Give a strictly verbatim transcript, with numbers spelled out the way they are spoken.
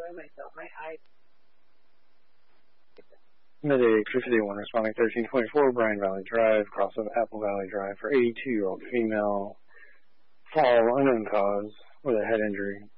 enjoy myself. My eyes. Midday two fifty-one, responding thirteen twenty-four, Bryan Valley Drive, cross of Apple Valley Drive for eighty-two-year-old female. Fall, unknown cause, with a head injury.